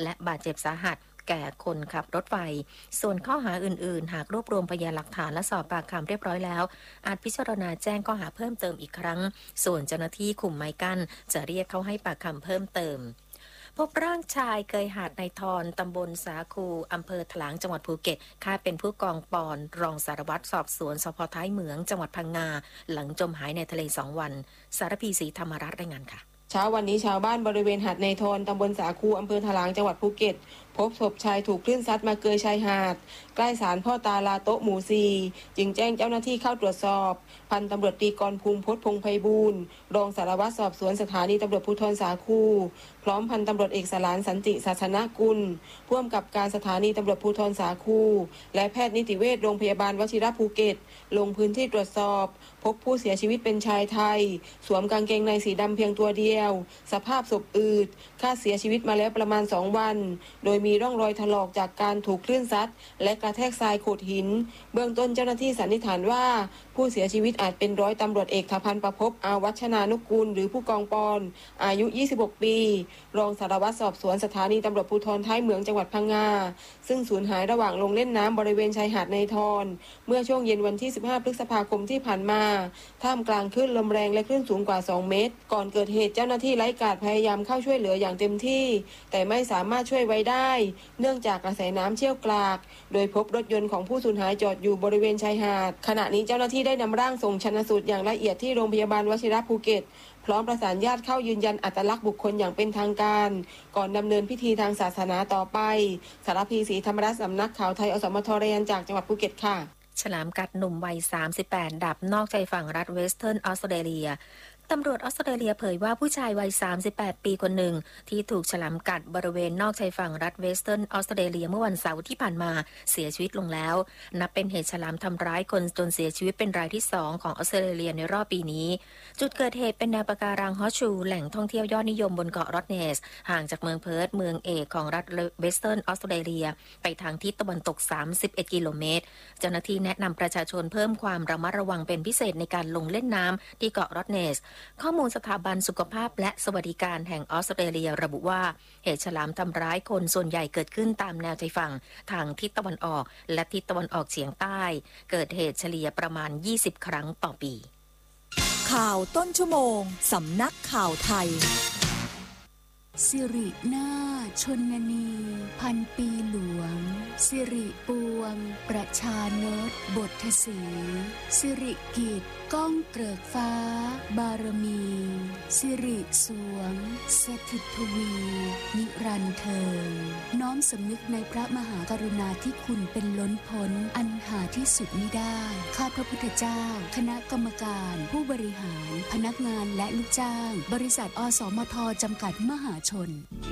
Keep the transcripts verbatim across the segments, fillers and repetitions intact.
และบาดเจ็บสาหัสแก่คนขับรถไฟส่วนข้อหาอื่นๆหากรวบรวมพยานหลักฐานและสอบปากคำเรียบร้อยแล้วอาจพิจารณาแจ้งข้อหาเพิ่มเติมอีกครั้งส่วนเจ้าหน้าที่คุมไม้กั้นจะเรียกเขาให้ปากคำเพิ่มเติมพบร่างชายเกยหาดในทอนตำบลสาคูอำเภอถลางจังหวัดภูเก็ตคาดเป็นผู้กองปอนรองสารวัตรสอบสวนสภ.ท้ายเหมืองจังหวัดพังงาหลังจมหายในทะเลสองวันสารพีศรีธรรมรัตน์รายงานค่ะเช้าวันนี้ชาวบ้านบริเวณหาดในทอนตำบลสาคูอำเภอถลางจังหวัดภูเก็ตพบศพชายถูกคลื่นซัดมาเกยชายหาดใกล้ศาลพ่อตาลาโต๊ะหมู่ซีจึงแจ้งเจ้าหน้าที่เข้าตรวจสอบพันตำรวจตรีกรภูมิพจน์พงษ์ไพบูลย์รองสารวัตรสอบสวนสถานีตำรวจภูธรสาคูพร้อมพันตำรวจเอกสลานสันติศาสนกุลผู้กำกับการสถานีตำรวจภูธรสาคูและแพทย์นิติเวชโรงพยาบาลวชิรภูเก็ตลงพื้นที่ตรวจสอบพบผู้เสียชีวิตเป็นชายไทยสวมกางเกงในสีดำเพียงตัวเดียวสภาพศพอืดคาดเสียชีวิตมาแล้วประมาณสองวันโดยมีร่องรอยถลอกจากการถูกคลื่นซัดและกระแทกทรายโขดหินเบื้องต้นเจ้าหน้าที่สันนิษฐานว่าผู้เสียชีวิตอาจเป็นร้อยตำรวจเอกทพันธ์ประภพอาวัชนานุกูลหรือผู้กองปอนอายุยี่สิบหกปีรองสารวัตรสอบสวนสถานีตำรวจภูธรท้ายเหมืองจังหวัดพังงาซึ่งสูญหายระหว่างลงเล่นน้ำบริเวณชายหาดในทอนเมื่อช่วงเย็นวันที่สิบห้าพฤษภาคมที่ผ่านมาท่ามกลางคลื่นลมแรงและคลื่นสูงกว่าสองเมตรก่อนเกิดเหตุเจ้าหน้าที่ไร้กาดพยายามเข้าช่วยเหลืออย่างเต็มที่แต่ไม่สามารถช่วยไว้ได้เนื่องจากกระแสน้ำเชี่ยวกรากโดยพบรถยนต์ของผู้สูญหายจอดอยู่บริเวณชายหาดขณะนี้เจ้าหน้าที่ได้นำร่างส่งชันสูตรอย่างละเอียดที่โรงพยาบาลวชิรภูเก็ตพร้อมประสานญาติเข้ายืนยันอัตลักษณ์บุคคลอย่างเป็นทางการก่อนดำเนินพิธีทางศาสนาต่อไปสารพีศรีธรรมรัตน์สำนักข่าวไทยอสมทรายงานจากจังหวัดภูเก็ตค่ะฉลามกัดหนุ่มวัยสามสิบแปดดับนอกชายฝั่งรัฐเวสเทิร์นออสเตรเลียตำรวจออสเตรเลียเผยว่าผู้ชายวัยสามสิบแปดปีคนหนึ่งที่ถูกฉลามกัดบริเวณนอกชายฝั่งรัฐเวสเทิร์นออสเตรเลียเมื่อวันเสาร์ที่ผ่านมาเสียชีวิตลงแล้วนับเป็นเหตุฉลามทำร้ายคนจนเสียชีวิตเป็นรายที่สองของออสเตรเลียในรอบปีนี้จุดเกิดเหตุเป็นแนวปะการังฮอชูแหล่งท่องเที่ยวยอดนิยมบนเกาะรอดเนสห่างจากเมืองเพิร์ธเมืองเอกของรัฐเวสเทิร์นออสเตรเลียไปทางทิศตะวันตกสามสิบเอ็ดกิโลเมตรเจ้าหน้าที่แนะนำประชาชนเพิ่มความระมัดระวังเป็นพิเศษในการลงเล่นน้ำที่เกาะรอดเนสข้อมูลสถาบันสุขภาพและสวัสดิการแห่งออสเตรเลียระบุว่าเหตุฉลามทำร้ายคนส่วนใหญ่เกิดขึ้นตามแนวชายฝั่งทางทิศตะวันออกและทิศตะวันออกเฉียงใต้เกิดเหตุเฉลี่ยประมาณยี่สิบครั้งต่อปีข่าวต้นชั่วโมงสำนักข่าวไทยสิรินาถชนนีพันปีหลวงสิริปวงประชานตบทสีสิริกิจก้องเกริกฟ้าบารมีสิริสวงสถิตทวีนิรันดร์เทิงน้อมสำนึกในพระมหากรุณาธิคุณเป็นล้นพ้นอันหาที่สุดมิได้ข้าพระพุทธเจ้าคณะกรรมการผู้บริหารพนักงานและลูกจ้างบริษัทอสมทจำกัดมหาชน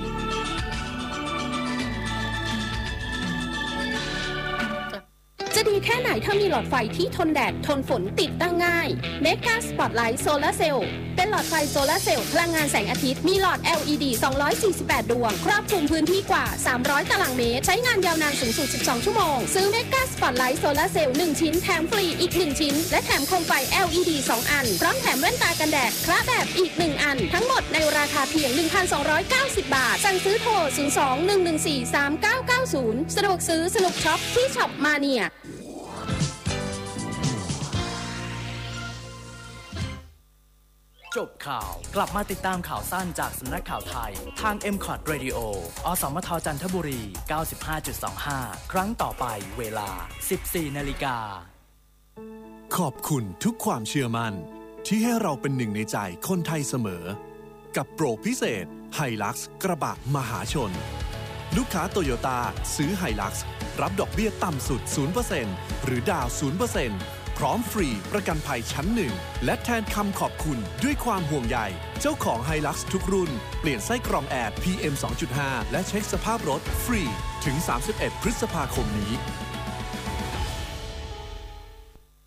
จะดีแค่ไหนถ้ามีหลอดไฟที่ทนแดดทนฝนติดตั้งง่าย Mega Spotlight Solar Cell เป็นหลอดไฟโซลาร์เซลล์พลังงานแสงอาทิตย์มีหลอด แอล อี ดี สองร้อยสี่สิบแปด ดวงครอบคลุมพื้นที่กว่าสามร้อยตารางเมตรใช้งานยาวนานสูงสุดสิบสองชั่วโมงซื้อ Mega Spotlight Solar Cell หนึ่งชิ้นแถมฟรีอีกหนึ่งชิ้นและแถมโคมไฟ แอล อี ดี สองอันพร้อมแถมแว่นตากันแดดคละแบบอีกหนึ่งอันทั้งหมดในราคาเพียง หนึ่งพันสองร้อยเก้าสิบ บาทสั่งซื้อโทรศูนย์ สอง หนึ่ง หนึ่ง สี่ สาม เก้า เก้า ศูนย์สะดวกซื้อสนุกช็อปที่ช็อปมาเนียจบข่าวกลับมาติดตามข่าวสั้นจากสำนักข่าวไทยทาง เอ็ม คอท Radio อสมทจันทบุรี เก้าสิบห้าจุดสองห้า ครั้งต่อไปเวลา สิบสี่นาฬิกาขอบคุณทุกความเชื่อมั่นที่ให้เราเป็นหนึ่งในใจคนไทยเสมอกับโปรพิเศษ Hilux กระบะมหาชนลูกค้าโตโยต้าซื้อ Hilux รับดอกเบี้ยต่ำสุด ศูนย์เปอร์เซ็นต์ หรือดาว ศูนย์เปอร์เซ็นต์พร้อมฟรีประกันภัยชั้นหนึ่งและแทนคำขอบคุณด้วยความห่วงใยเจ้าของ Hilux ทุกรุ่นเปลี่ยนไส้กรองแอร์ พี เอ็ม สองจุดห้า และเช็คสภาพรถฟรีถึงสามสิบเอ็ดพฤษภาคมนี้ยู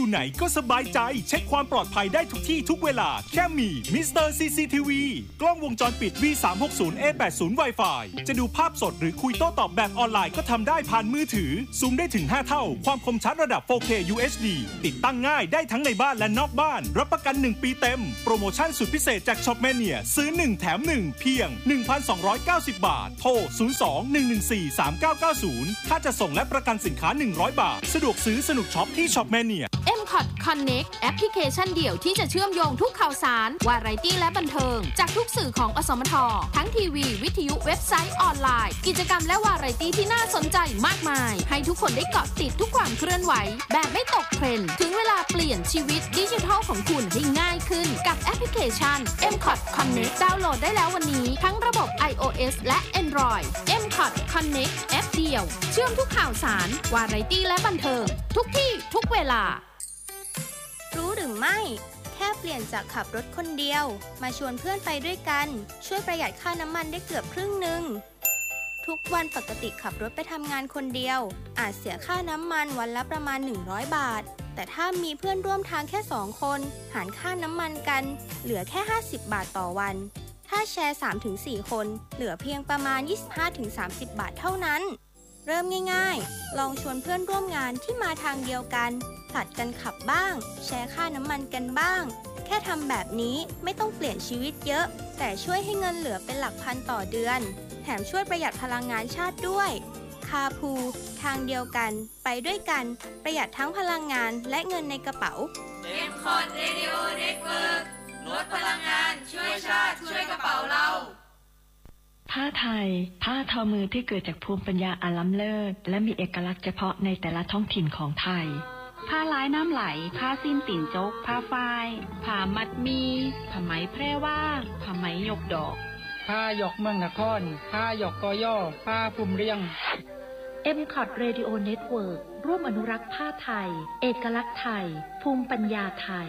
อยู่ไหนก็สบายใจเช็คความปลอดภัยได้ทุกที่ทุกเวลาแค่มีมิสเตอร์ ซี ซี ที วี กล้องวงจรปิด วี สามหกศูนย์ เอ แปดสิบ Wi-Fi จะดูภาพสดหรือคุยโต้ตอบแบบออนไลน์ก็ทำได้ผ่านมือถือซูมได้ถึงห้าเท่าความคมชัดระดับ โฟร์เค ยู เอช ดี ติดตั้งง่ายได้ทั้งในบ้านและนอกบ้านรับประกันหนึ่งปีเต็มโปรโมชั่นสุดพิเศษจากช็อปแมเนียซื้อหนึ่งแถมหนึ่งเพียง หนึ่งพันสองร้อยเก้าสิบ บาทโทรศูนย์ สอง หนึ่ง หนึ่ง สี่ สาม เก้า เก้า ศูนย์ค่าจะส่งและประกันสินค้าหนึ่งร้อยบาทสะดวกซื้อสนุกช็อปที่ช็อปแมเนียเอ็ม คอท Connect แอปพลิเคชันเดี่ยวที่จะเชื่อมโยงทุกข่าวสารวาไรตี้และบันเทิงจากทุกสื่อของอสมททั้งทีวีวิทยุเว็บไซต์ออนไลน์กิจกรรมและวาไรตี้ที่น่าสนใจมากมายให้ทุกคนได้เกาะติดทุกความเคลื่อนไหวแบบไม่ตกเทรนด์ถึงเวลาเปลี่ยนชีวิตดิจิทัลของคุณให้ง่ายขึ้นกับแอปพลิเคชัน เอ็ม คอท Connect ดาวน์โหลดได้แล้ววันนี้ทั้งระบบ ไอ โอ เอส และ Android เอ็ม คอท Connect แอปเดียวเชื่อมทุกข่าวสารวาไรตี้และบันเทิงทุกที่ทุกเวลารู้หรือไม่แค่เปลี่ยนจากขับรถคนเดียวมาชวนเพื่อนไปด้วยกันช่วยประหยัดค่าน้ำมันได้เกือบครึ่งหนึ่งทุกวันปกติขับรถไปทำงานคนเดียวอาจเสียค่าน้ำมันวันละประมาณหนึ่งร้อยบาทแต่ถ้ามีเพื่อนร่วมทางแค่สองคนหารค่าน้ำมันกันเหลือแค่ห้าสิบบาทต่อวันถ้าแชร์ สามถึงสี่ คนเหลือเพียงประมาณ ยี่สิบห้าถึงสามสิบ บาทเท่านั้นเริ่มง่ายๆลองชวนเพื่อนร่วมงานที่มาทางเดียวกันผลัดกันขับบ้างแชร์ค่าน้ำมันกันบ้างแค่ทำแบบนี้ไม่ต้องเปลี่ยนชีวิตเยอะแต่ช่วยให้เงินเหลือเป็นหลักพันต่อเดือนแถมช่วยประหยัดพลังงานชาติด้วยคาพูทางเดียวกันไปด้วยกันประหยัดทั้งพลังงานและเงินในกระเป๋าเอ็ม คอท Radio Network ลดพลังงานช่วยชาติช่วยกระเป๋าเราผ้าไทยผ้าทอมือที่เกิดจากภูมิปัญญาอันล้ำเลิศและมีเอกลักษณ์เฉพาะในแต่ละท้องถิ่นของไทยผ้าลายน้ำไหลผ้าสิ้นติ่นจกผ้าฝ้ายผ้ามัดมีผ้าไหมแพร่ว่าผ้าไหมยกดอกผ้าหยกเมืองนครผ้าหยกกอย่อผ้าภูมิเรียงเอ็ม คอท Radio Network ร่วมอนุรักษ์ผ้าไทยเอกลักษณ์ไทยภูมิปัญญาไทย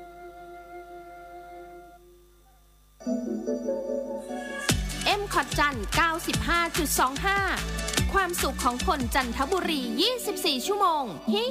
เอ็ม คอท จันทร์ เก้าสิบห้าจุดสองห้า ความสุขของคนจันทบุรี ยี่สิบสี่ ชั่วโมงฮิ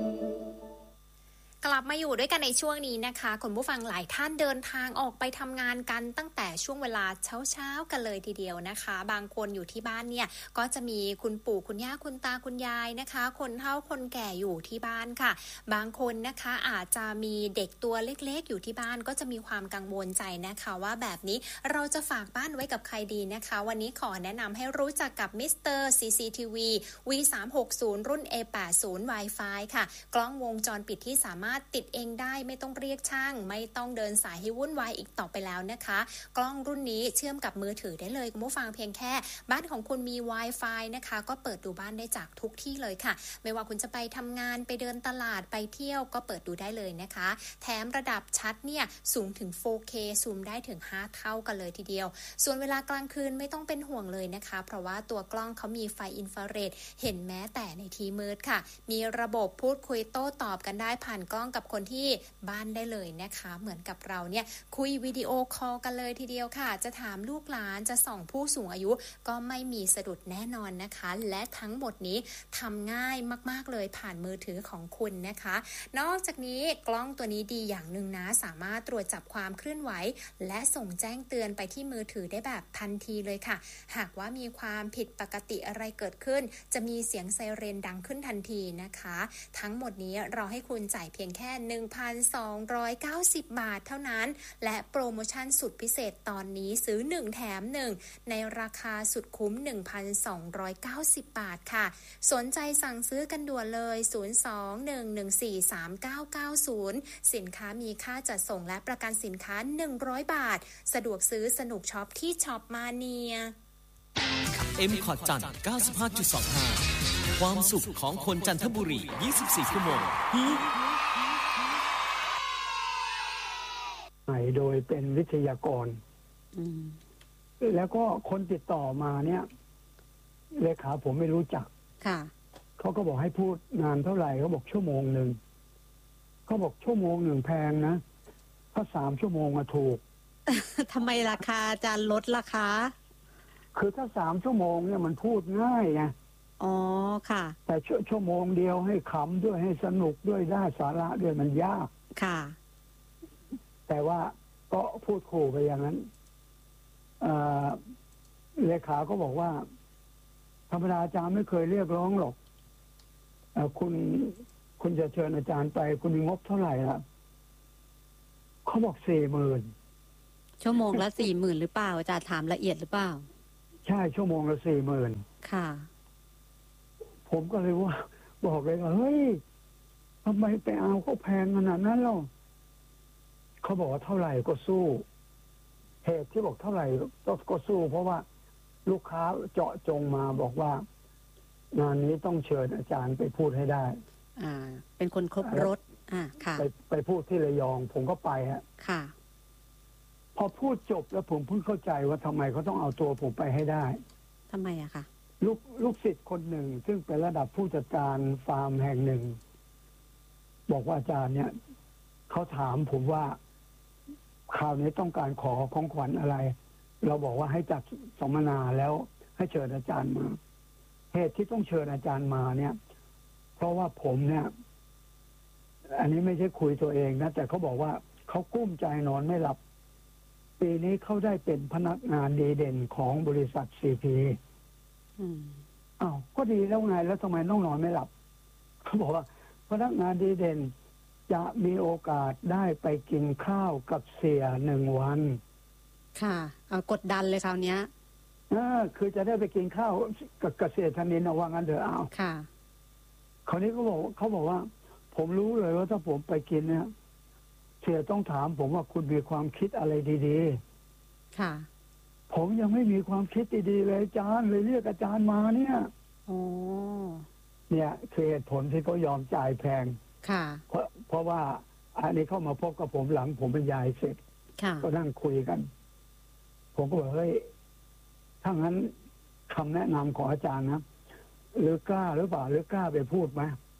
กลับมาอยู่ด้วยกันในช่วงนี้นะคะคุณผู้ฟังหลายท่านเดินทางออกไปทำงานกันตั้งแต่ช่วงเวลาเช้าๆกันเลยทีเดียวนะคะบางคนอยู่ที่บ้านเนี่ยก็จะมีคุณปู่คุณย่าคุณตาคุณยายนะคะคนเฒ่าคนแก่อยู่ที่บ้านค่ะบางคนนะคะอาจจะมีเด็กตัวเล็กๆอยู่ที่บ้านก็จะมีความกังวลใจนะคะว่าแบบนี้เราจะฝากบ้านไว้กับใครดีนะคะวันนี้ขอแนะนำให้รู้จักกับมิสเตอร์ ซี ซี ที วี วี สามหกศูนย์ รุ่น เอ แปดสิบ Wi-Fi ค่ะกล้องวงจรปิดที่สามารถติดเองได้ไม่ต้องเรียกช่างไม่ต้องเดินสายให้วุ่นวายอีกต่อไปแล้วนะคะกล้องรุ่นนี้เชื่อมกับมือถือได้เลยคุณผู้ฟังเพียงแค่บ้านของคุณมี Wi-Fi นะคะก็เปิดดูบ้านได้จากทุกที่เลยค่ะไม่ว่าคุณจะไปทำงานไปเดินตลาดไปเที่ยวก็เปิดดูได้เลยนะคะแถมระดับชัดเนี่ยสูงถึง โฟร์เค ซูมได้ถึงห้าเท่ากันเลยทีเดียวส่วนเวลากลางคืนไม่ต้องเป็นห่วงเลยนะคะเพราะว่าตัวกล้องเขามีไฟอินฟราเรดเห็นแม้แต่ในที่มืดค่ะมีระบบพูดคุยโต้ตอบกันได้ผ่านกล้องกับคนที่บ้านได้เลยนะคะเหมือนกับเราเนี่ยคุยวิดีโอคอลกันเลยทีเดียวค่ะจะถามลูกหลานจะส่องผู้สูงอายุก็ไม่มีสะดุดแน่นอนนะคะและทั้งหมดนี้ทำง่ายมากๆเลยผ่านมือถือของคุณนะคะนอกจากนี้กล้องตัวนี้ดีอย่างหนึ่งนะสามารถตรวจจับความเคลื่อนไหวและส่งแจ้งเตือนไปที่มือถือได้แบบทันทีเลยค่ะหากว่ามีความผิดปกติอะไรเกิดขึ้นจะมีเสียงไซเรนดังขึ้นทันทีนะคะทั้งหมดนี้เราให้คุณจ่ายเพียงแค่ หนึ่งพันสองร้อยเก้าสิบ บาทเท่านั้นและโปรโมชั่นสุดพิเศษตอนนี้ซื้อหนึ่งแถมหนึ่งในราคาสุดคุ้ม หนึ่งพันสองร้อยเก้าสิบ บาทค่ะสนใจสั่งซื้อกันด่วนเลยศูนย์ สอง หนึ่ง หนึ่ง สี่ สาม เก้า เก้า ศูนย์สินค้ามีค่าจัดส่งและประกันสินค้าหนึ่งร้อยบาทสะดวกซื้อสนุกช็อปที่ช็อปมาเนียเอ็ม คอท จันทร์ เก้าสิบห้าจุดสองห้า ความสุขของคนจันทบุรียี่สิบสี่ชั่วโมงโดยเป็นวิทยากรแล้วก็คนติดต่อมาเนี่ยเลขาผมไม่รู้จักค่ะเขาก็บอกให้พูดงานเท่าไหร่เขาบอกชั่วโมงหนึ่งเขาบอกชั่วโมงหนึ่งแพงนะถ้าสามชั่วโมงอะถูกทำไมราคาอาจารย์ลดราคาคือถ้าสามชั่วโมงเนี่ยมันพูดง่ายไงอ๋อค่ะแต่ชชั่วโมงเดียวให้ขำด้วยให้สนุกด้วยได้สาระด้วยมันยากค่ะแต่ว่าก็พูดขู่ไปอย่างนั้นเลขาก็บอกว่าธรรมดาอาจารย์ไม่เคยเรียกร้องหรอกคุณคุณจะเชิญอาจารย์ไปคุณมีงบเท่าไหร่ล่ะเขาบอกสี่หมื่นชั่วโมงละสี่หมื่นหรือเปล่าอาจารย์ถามละเอียดหรือเปล่าใช่ชั่วโมงละสี่หมื่นค่ะผมก็เลยว่าบอกเลยว่าเฮ้ยทำไมไปเอาเขาแพงขนาดนั้นหรอเขาบอกว่าเท่าไหร่ก็สู้เหตุที่บอกเท่าไหร่ก็สู้เพราะว่าลูกค้าเจาะจงมาบอกว่างานนี้ต้องเชิญอาจารย์ไปพูดให้ได้อ่าเป็นคนครบรถอ่าค่ะไปไปพูดที่ระยองผมก็ไปฮะค่ะพอพูดจบแล้วผมเพิ่งเข้าใจว่าทำไมเขาต้องเอาตัวผมไปให้ได้ทำไมอะคะลูกลูกศิษย์คนหนึ่งซึ่งเป็นระดับผู้จัดการฟาร์มแห่งหนึ่งบอกว่าอาจารย์เนี่ยเขาถามผมว่าคราวนี้ต้องการขอของขวัญอะไรเราบอกว่าให้จัดสัมมนาแล้วให้เชิญอาจารย์มาเหตุที่ต้องเชิญอาจารย์มาเนี่ยเพราะว่าผมเนี่ยอันนี้ไม่ใช่คุยตัวเองนะแต่เขาบอกว่าเขากุ้มใจนอนไม่หลับปีนี้เขาได้เป็นพนักงานดีเด่นของบริษัทซีพีอ้าวก็ดีแล้วไงแล้วทำไมต้องนอนไม่หลับเขาบอกว่าพนักงานดีเด่นจะมีโอกาสได้ไปกินข้าวกับเสียหนึ่งวันค่ะเอากดดันเลยคราวนี้อ่าคือจะได้ไปกินข้าวกับเกษตรธนินเอาว่างั้นเถอะเอาค่ะคราวนี้เขาบอกเขาบอกว่าผมรู้เลยว่าถ้าผมไปกินเนี่ยเสียต้องถามผมว่าคุณมีความคิดอะไรดีๆค่ะผมยังไม่มีความคิดดีๆเลยอาจารย์เลยเรียกอาจารย์มาเนี่ยโอ้เนี่ยคือเหตุผลที่เขายอมจ่ายแพงค่ะเพราะเพราะว่าอันนี้เข้ามาพบกับผมหลังผมบรรยายเสร็จก็นั่งคุยกันผมก็บอกเฮ้ยถ้างั้นคำแนะนำของอาจารย์นะหรือกล้าหรือเปล่าหรือกล้าไปพูดไหม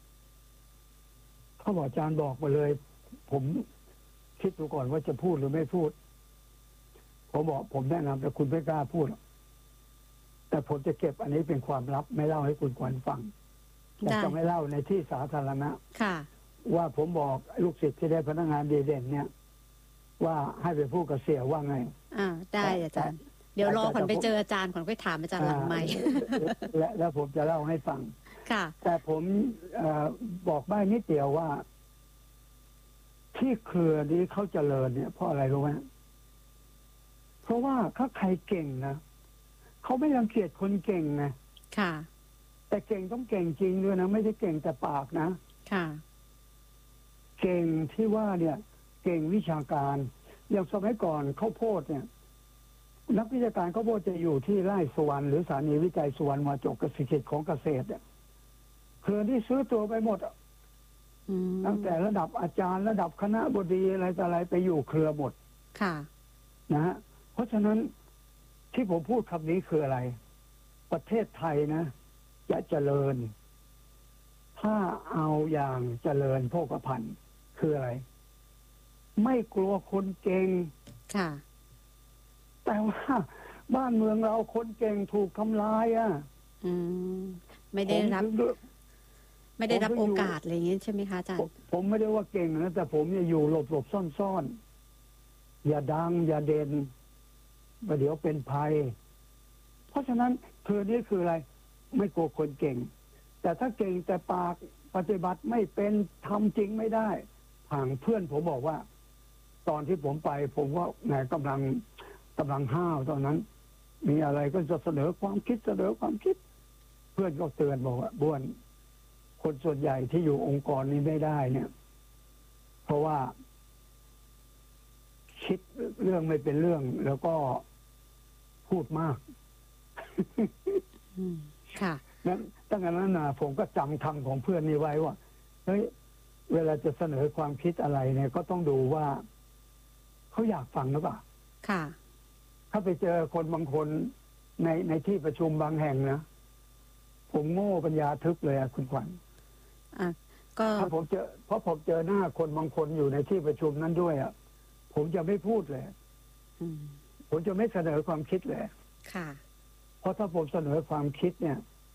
เขาบอกอาจารย์บอกมาเลยผมคิดดูก่อนว่าจะพูดหรือไม่พูดผมบอกผมแนะนำแต่คุณไม่กล้าพูดแต่ผมจะเก็บอันนี้เป็นความลับไม่เล่าให้คุณขวัญฟังแต่จะไม่เล่าในที่สาธารณะค่ะว่าผมบอกลูกศิษย์ที่ได้พนักงานดีเด่นเนี่ยว่าให้ไปพูดกับเสียว่าไงอ่าได้อาจารย์เดี๋ยวรอขวัญไปเจออาจารย์ขวัญไปถามอาจารย์หลังไมค์และแล้วผมจะเล่าให้ฟังค่ะแต่ผมบอกใบ้นิดเดียวว่าที่เครือนี้เขาเจริญเนี่ยเพราะอะไรรู้ไหมเพราะว่าถ้าใครเก่งนะเขาไม่รังเกียจคนเก่งนะค่ะแต่เก่งต้องเก่งจริงด้วยนะไม่ใช่เก่งแต่ปากนะค่ะเก่งที่ว่าเนี่ยเก่งวิชาการอย่างสมัยก่อนข้าวโพดเนี่ยนักวิชาการข้าวโพดจะอยู่ที่ไร่สวรรค์หรือสถานีวิจัยสวรรค์มาจกเกษตรของเกษตรเนี่ยเครือที่ซื้อตัวไปหมดตั้งแต่ระดับอาจารย์ระดับคณะบดีอะไรต่ออะไรไปอยู่เครือหมดค่ะนะฮะเพราะฉะนั้นที่ผมพูดคำนี้คืออะไรประเทศไทยนะจะเจริญถ้าเอาอย่างเจริญโภคภัณฑ์คืออะไรไม่กลัวคนเก่งค่ะแต่ว่าบ้านเมืองเราคนเก่งถูกทำลายอ่ะอืมไม่ได้รับไม่ได้รับโอกาสอะไรอย่างนี้ใช่ไหมคะอาจารย์ผมไม่ได้ว่าเก่งนะแต่ผมเนี่ยอยู่หลบหลบซ่อนซ่อนอย่าดังอย่าเด่นประเดี๋ยวเป็นภัยเพราะฉะนั้นเธอนี่คืออะไรไม่กลัวคนเก่งแต่ถ้าเก่งแต่ปากปฏิบัติไม่เป็นทำจริงไม่ได้ห่างเพื่อนผมบอกว่าตอนที่ผมไปผมว่าแหมกำลังกำลังห้าวตอนนั้นมีอะไรก็จะเสนอความคิดเสนอความคิดเพื่อนก็เตือนบอกว่าบ้วนคนส่วนใหญ่ที่อยู่องค์กรนี้ไม่ได้เนี่ยเพราะว่าคิดเรื่องไม่เป็นเรื่องแล้วก็พูดมากค่ะนั้นตั้งแต่นั้นนะผมก็จำคำของเพื่อนนี้ไว้ว่าเฮ้ยเวลาจะเสนอความคิดอะไรเนี่ยก็ต้องดูว่าเขาอยากฟังหรือเปล่าค่ะถ้าไปเจอคนบางคนในในที่ประชุมบางแห่งนะผมโง่ปัญญาทึบเลยอะคุณขวัญอ่ะก็ถ้าผมเจอเพราะผมเจอหน้าคนบางคนอยู่ในที่ประชุมนั้นด้วยอะผมจะไม่พูดเลยผมจะไม่เสนอความคิดเลยค่ะเพราะถ้าผมเสนอความคิดเนี่ย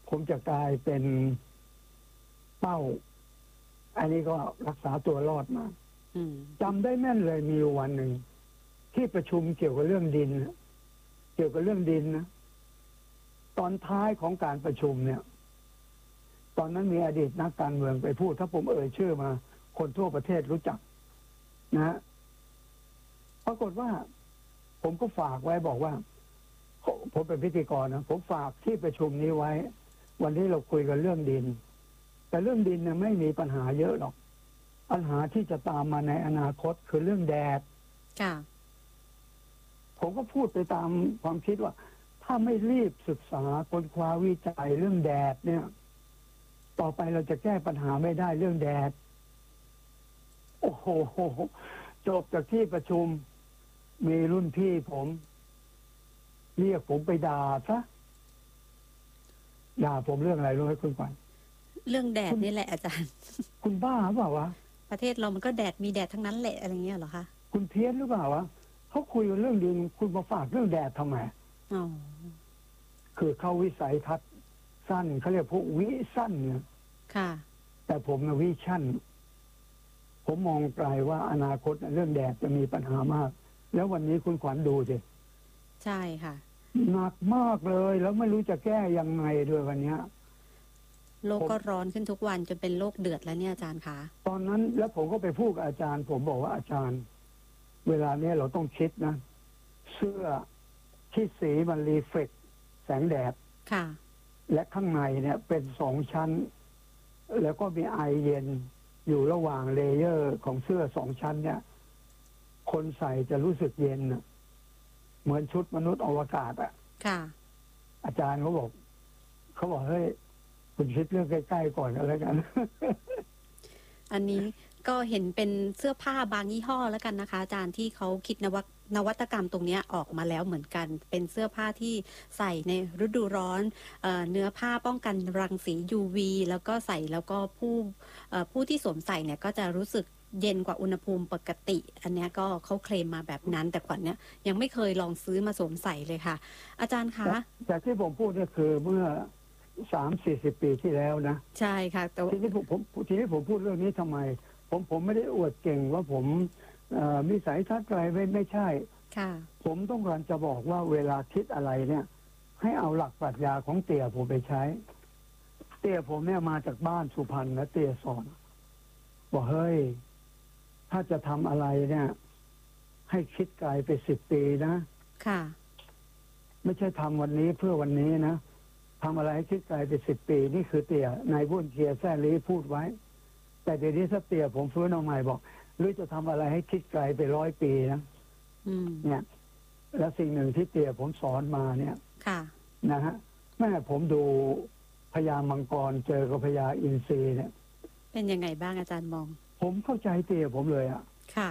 ผมจะกลายเป็นเป้าอันนี้ก็รักษาตัวรอดมาจำได้แม่นเลยมีวันหนึ่งที่ประชุมเกี่ยวกับเรื่องดินเกี่ยวกับเรื่องดินนะตอนท้ายของการประชุมเนี่ยตอนนั้นมีอดีตนักการเมืองไปพูดถ้าผมเอ่ยชื่อมาคนทั่วประเทศรู้จักนะฮะปรากฏว่าผมก็ฝากไว้บอกว่าผมเป็นพิธีกรนะผมฝากที่ประชุมนี้ไว้วันนี้เราคุยกันเรื่องดินแต่เรื่องดินเนี่ยไม่มีปัญหาเยอะหรอกปัญหาที่จะตามมาในอนาคตคือเรื่องแดดค่ะผมก็พูดไปตามความคิดว่าถ้าไม่รีบศึกษาค้นคว้าวิจัยเรื่องแดดเนี่ยต่อไปเราจะแก้ปัญหาไม่ได้เรื่องแดดโอ้โหจบจากที่ประชุมมีรุ่นพี่ผมเรียกผมไปด่าซะด่าผมเรื่องอะไรรู้ไหมคุณขวัญเรื่องแดดนี่แหละอาจารย์คุณบ้าเปล่าวะประเทศเรามันก็แดดมีแดดทั้งนั้นแหละอะไรเงี้ยเหรอคะคุณเพี้ยนหรือเปล่าวะเขาคุยกันเรื่องดินคุณมาฝากเรื่องแดดทำไมอ๋อคือเขาวิสัยทัศน์สั้นเขาเรียกพวกวิสั้นเนี่ยค่ะแต่ผมนะวิชั่นผมมองไกลว่าอนาคตเรื่องแดดจะมีปัญหามากแล้ววันนี้คุณขวัญดูสิใช่ค่ะหนักมากเลยแล้วไม่รู้จะแก้ยังไงด้วยวันนี้โลกก็ร้อนขึ้นทุกวันจนเป็นโลกเดือดแล้วเนี่ยอาจารย์คะตอนนั้นแล้วผมก็ไปพูดกับอาจารย์ผมบอกว่าอาจารย์เวลาเนี้ยเราต้องคิดนะเสื้อที่สีมันรีเฟล็กแสงแดดค่ะและข้างในเนี่ยเป็นสองชั้นแล้วก็มีไอเย็นอยู่ระหว่างเลเยอร์ของเสื้อสองชั้นเนี่ยคนใส่จะรู้สึกเย็นเหมือนชุดมนุษย์อวกาศอ่ะค่ะอาจารย์เขาบอกเขาบอกเฮ้ยคุณคิดเรื่องใกล้ๆก่อนก็แล้วกันอันนี้ก็เห็นเป็นเสื้อผ้าบางยี่ห้อแล้วกันนะคะอาจารย์ที่เขาคิดนวัตนวัตกรรมตรงนี้ออกมาแล้วเหมือนกันเป็นเสื้อผ้าที่ใส่ในฤดูร้อนเอ่อเนื้อผ้าป้องกันรังสี ยู วี แล้วก็ใส่แล้วก็ผู้เอ่อผู้ที่สวมใส่เนี่ยก็จะรู้สึกเย็นกว่าอุณหภูมิปกติอันนี้ก็เขาเคลมมาแบบนั้นแต่ขวัญเนี่ยยังไม่เคยลองซื้อมาสวมใส่เลยค่ะอาจารย์คะจากที่ผมพูดเนี่ยคือเมื่อสามสี่สิบปีที่แล้วนะใช่ค่ะแต่ทีนี้ผมผมทีนี้ผมพูดเรื่องนี้ทำไมผมผมไม่ได้อวดเก่งว่าผมมีสายทัศน์อะไรไม่ไม่ใช่ค่ะผมต้องการจะบอกว่าเวลาคิดอะไรเนี่ยให้เอาหลักปรัชญาของเตี่ยผมไปใช้เตี่ยผมเนี่ยมาจากบ้านสุพรรณนะเตี่ยสอนบอกเฮ้ยถ้าจะทำอะไรเนี่ยให้คิดไกลไปสิบปีนะค่ะไม่ใช่ทำวันนี้เพื่อวันนี้นะทำอะไรให้คิดไกลไปสิบปีนี่คือเตี่ยนายบุญเกียร์แซ่ลีพูดไว้แต่เดี๋ยวนี้ถ้าเตี่ยผมฟื้นเอาใหม่บอกหรือจะทำอะไรให้คิดไกลไปร้อยปีนะเนี่ยแล้วสิ่งหนึ่งที่เตี่ยผมสอนมาเนี่ยค่ะนะฮะแม่ผมดูพญามังกรเจอกับพญาอินทรีเนี่ยเป็นยังไงบ้างอาจารย์มองผมเข้าใจเตี่ยผมเลยอ่ะค่ะ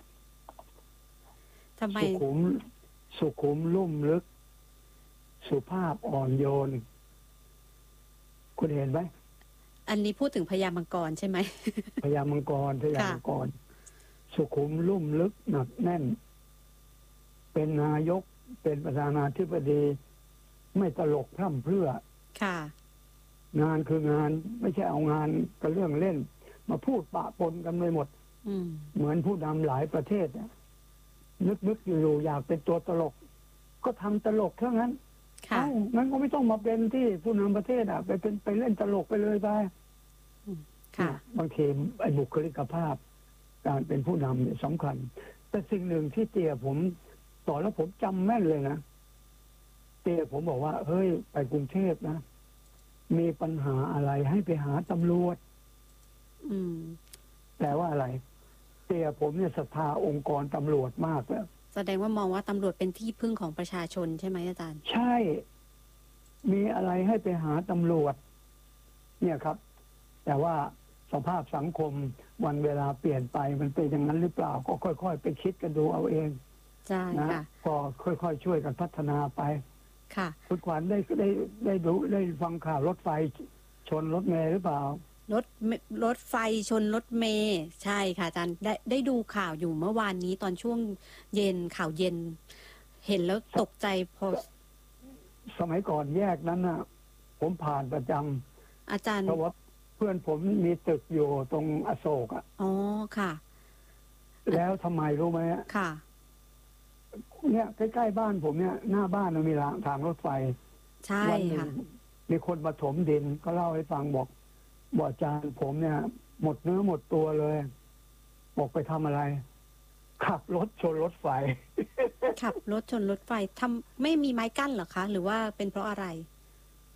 ทำไมสุขุมสุขุมลุ่มลึกสุภาพอ่อนโยนคุณเห็นไหมอันนี้พูดถึงพญามังกรใช่ไหมพญามังกรพญามังกรสุขุมลุ่มลึกหนักแน่นเป็นนายกเป็นประธานาธิบดีไม่ตลกพร่ำเพรื่อค่ะงานคืองานไม่ใช่เอางานกับเรื่องเล่นมาพูดปะปนกันไปหมดเหมือนผู้นำหลายประเทศนึกนึกอยู่อยากเป็นตัวตลกก็ทำตลกเท่านั้นเอ้างั้นก็ไม่ต้องมาเป็นที่ผู้นำประเทศอ่ะไปเป็นไปเล่นตลกไปเลยไปค่ะบางทีไอ้บุคลิกภาพการเป็นผู้นำเนี่ยสำคัญแต่สิ่งหนึ่งที่เตี่ยผมสอนแล้วผมจำแม่นเลยนะเตี่ยผมบอกว่าเฮ้ยไปกรุงเทพนะมีปัญหาอะไรให้ไปหาตำรวจอืมแต่ว่าอะไรเตี่ยผมเนี่ยศรัทธาองค์กรตำรวจมากแล้วแสดงว่ามองว่าตำรวจเป็นที่พึ่งของประชาชนใช่ไหมอาจารย์ใช่มีอะไรให้ไปหาตำรวจเนี่ยครับแต่ว่าสภาพสังคมวันเวลาเปลี่ยนไปมันเป็นอย่างนั้นหรือเปล่าก็ค่อยๆไปคิดกันดูเอาเองใช่ค่ะก็ค่อยๆช่วยกันพัฒนาไปค่ะคุณขวัญได้ได้ได้ดูได้ฟังข่าวรถไฟชนรถเมล์หรือเปล่ารถรถไฟชนรถเมล์ใช่ค่ะอาจารย์ได้ได้ดูข่าวอยู่เมื่อวานนี้ตอนช่วงเย็นข่าวเย็นเห็นแล้วตกใจพอสมัยก่อนแยกนั้นน่ะผมผ่านประจำอาจารย์เพราะว่าเพื่อนผมมีตึกอยู่ตรงอโศกอ่ะอ๋อค่ะแล้วทำไมรู้ไหมค่ะเนี่ยใกล้ๆบ้านผมเนี่ยหน้าบ้านมันมีรางทางรถไฟใช่ค่ะมีคนมาถมดินก็เล่าให้ฟังบอกบอกอาจารย์ผมเนี่ย หมดเนื้อหมดตัวเลยบอกไปทำอะไรขับรถชนรถไฟขับรถชนรถไฟทำไม่มีไม้กั้นเหรอคะหรือว่าเป็นเพราะอะไร